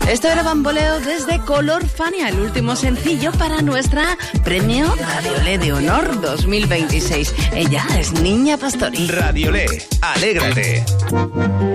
Esto era Bamboleo desde Color Fania, el último sencillo para nuestra Premio Radiolé de Honor 2026. Ella es Niña Pastori. Radiolé, alégrate.